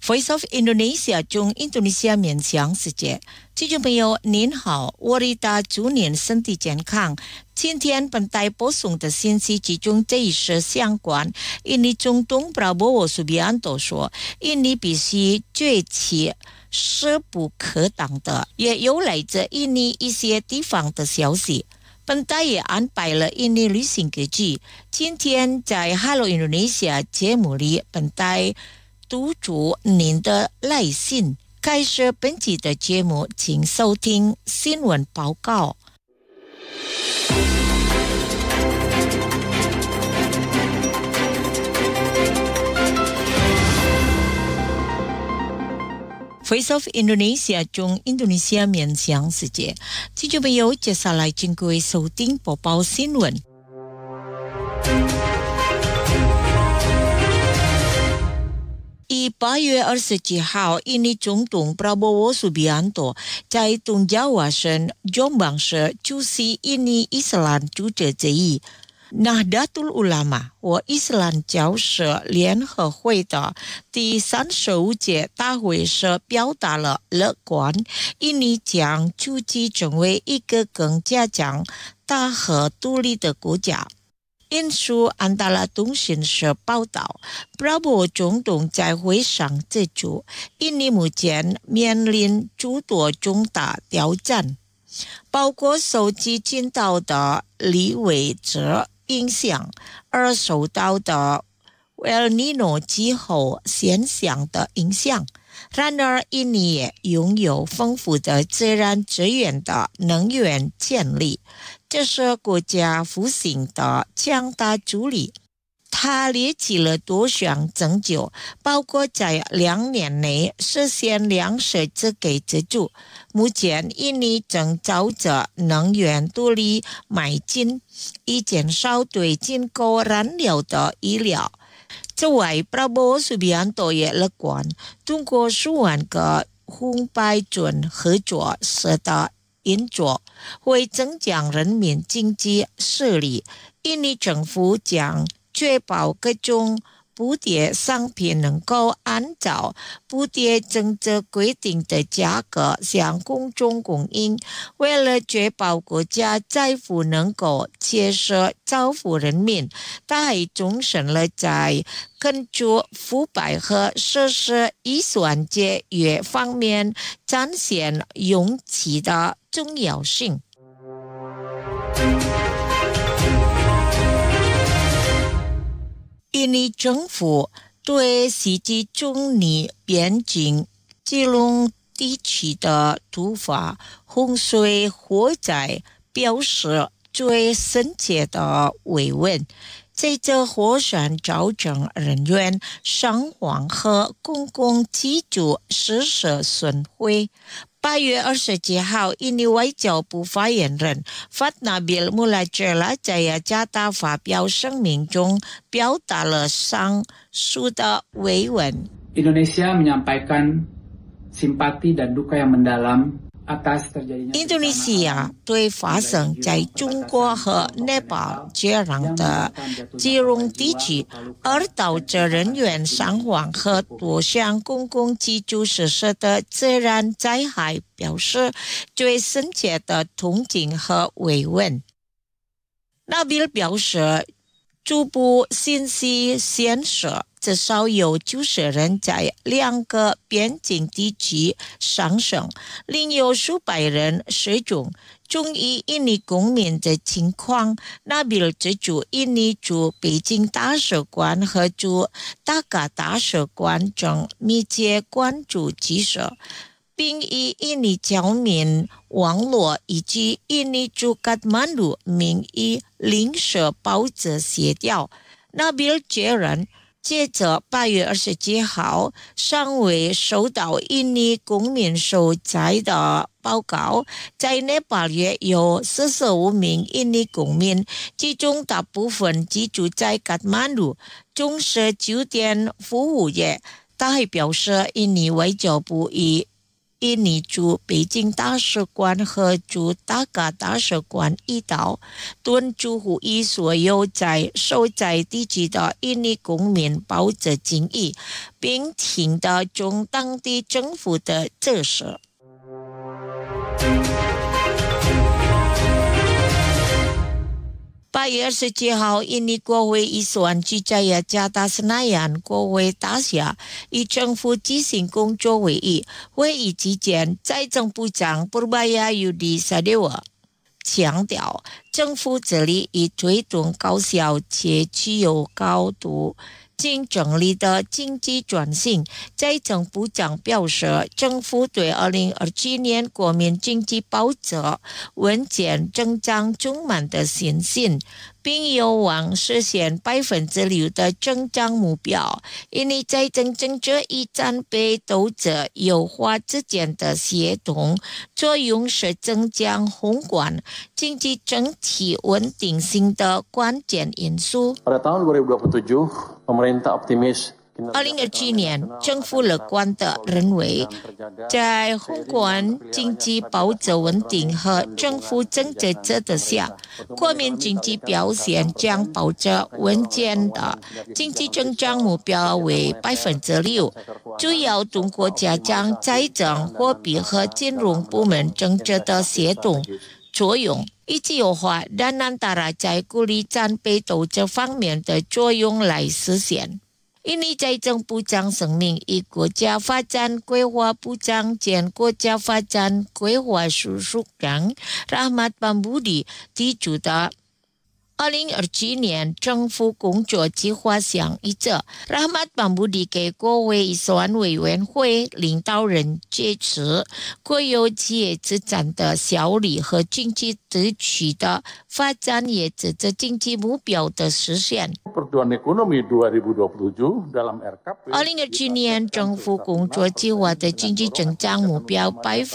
Voice of Indonesia 中印度尼西亚勉强世界，听众朋友您好，我的大祝您身体健康。今天本台播送的信息集中这一事相关。印尼总统Prabowo Subianto 说，印尼必须崛起势不可挡的，也有来自印尼一些地方的消息。本台也安排了印尼旅行歌剧。今天在 Hello Indonesia 节目里，本台读出您的来信。开始本期的节目，请收听新闻报告。Voice of Indonesia 中印度尼西亚面向世界，听众朋友，接下来请各位收听播报新闻。8月27号，印尼总统Prabowo Subianto 在东爪哇省Jombang市出席印尼伊斯兰主教节义Nahdlatul Ulama 和伊斯兰教社联合会的第35届大会时表达了乐观，印尼将逐渐成为一个更加强大和独立的国家。印述安达拉通讯社报道，布拉博总统在会上指出，印尼目前面临诸多重大挑战，包括受激进到的离位者影响而受到的 El Nino 气候现象的影响。然而，印尼也拥有丰富的自然资源的能源潜力，这是国家复兴的强大助力。他列举了多项成就，包括在2年内实现粮食自给自足。目前，印尼正朝着能源独立迈进，以减少对进口燃料的依赖。此外，Prabowo Subianto 也乐观，通过数万个红白准合作社的运作，会增强人民经济实力。印尼政府将确保各种补贴商品能够按照补贴政策规定的价格向公众供应，为了确保国家财富能够切实造福人民，他还重申了在根除腐败和实施预算节约方面展现勇气的重要性。印尼政府对袭击中尼边境吉隆地区的突发洪水火灾表示最深切的慰问。这则火山造成人员伤亡和公共基础设施损毁。8月27号，印尼外交部发言人 Fatnabil Mulajela 在雅加达发表声明中表达了上述的慰问。 Indonesia menyampaikan simpati dan duka yang mendalam atas terjadinya 印度尼西亚对发生在中国和内巴接壤的吉隆地区而导致人员伤亡和多项公共基础设施的自然灾害表示最深切的同情和慰问。纳比尔表示，初步信息显示，至少有90人在2个边境地区丧生，另有数百人失踪。中以印尼公民的情况，纳比尔指出，印尼驻北京大使馆和驻达卡大使馆正密切关注局势，并以印尼侨民网络以及印尼驻卡特曼路名义临时保持协调。纳比尔确认，接着8月27号尚未收到印尼公民受灾的报告，在内巴也有45名印尼公民，其中大部分居住在卡特曼路，从事酒店服务业。他还表示，印尼外交部与印尼驻北京大使馆和驻达卡大使馆一道，敦促呼吁所有受在地区的印尼公民保持敬意，并听到中当地政府的指示。8月27号，印尼国会议选举在雅加达Senayan国会大厦以政府执行工作会议。会议期间，财政部长Purbaya Yudi Sadewa强调，政府致力于推动高效且具有高度竞争力的经济转型。财政部长表示，政府对2027年国民经济保值稳健增长充满的信心，并有望实现6%的增长目标。印尼财政政策与战备斗争优化之间的协同作用是增强宏观经济整体稳定性的关键因素。 Pada tahun 2027, pemerintah optimis 2027年，政府乐观地认为，在宏观经济保持稳定和政府政策指导下，国民经济表现将保持稳健的经济增长目标为6%，主要通过加强财政、货币和金融部门政策的协同作用，以及优化dan antara在鼓励战备斗争方面的作用来实现。印尼财政部长声明，以国家发展规划部长兼国家发展规划署署长Rahmat Pambudi提出的2027年政府工作计划上一则，Rahmat Pambudi给国会预算委员会领导人解释，国有企业资产的效率和经济地区的发展也指着经济目标的实现。2027年政府工作计划的经济增长目标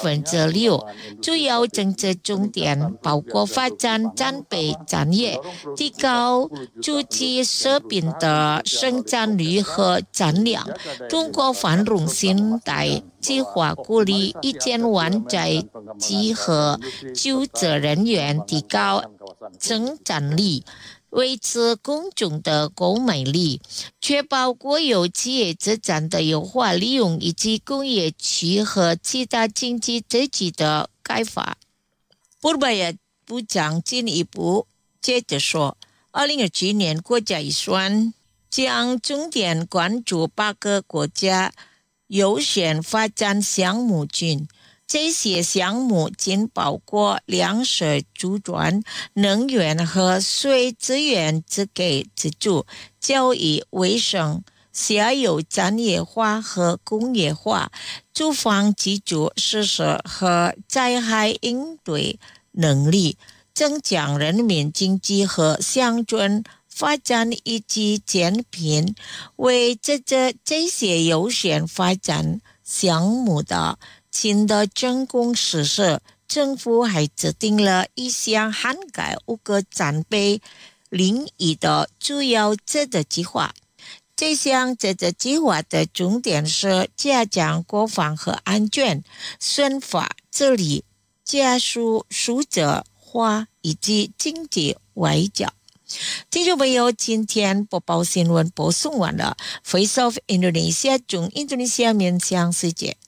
6%，主要政策重点包括发展战备产业，提高主机设备的生产率和产量，通过繁荣现代计划鼓励1000万在职和就职人员，提高生产力，维持公众的购买力，确保国有企业资产的有效利用，以及工业区和其他经济地区的开发。Purbaya部长进一步接着说，2027年国家预算将重点关注8个国家优先发展项目群，这些项目仅包括粮食储存、能源和水资源资给资助、教育卫生、下游产业化和工业化、住房基础设施和灾害应对能力、增强人民经济和乡村发展以及减贫。为这些优先发展项目的新的成功实施，政府还制定了一项涵盖5个战备领域的主要指导计划。这项指导计划的重点是加强国防和安全、宣法治理、加速数字化以及经济外交。听众朋友，今天播报新闻播送完了。Voice of Indonesia 中印度尼西亚面向世界。